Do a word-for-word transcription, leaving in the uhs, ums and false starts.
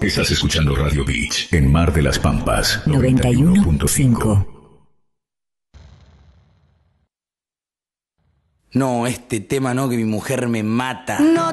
Estás escuchando Radio Beach en Mar de las Pampas noventa y uno punto cinco. No, este tema no, que mi mujer me mata. No